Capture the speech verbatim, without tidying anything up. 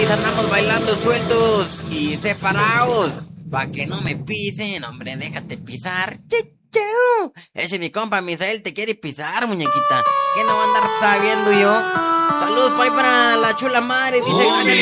Luis, andamos bailando sueltos y separados. Pa' que no me pisen, hombre, déjate pisar. Chicheu. Ese mi compa Misael te quiere pisar, muñequita. ¿Qué no va a andar sabiendo yo? Saludos por ahí para la chula madre, dice gracias.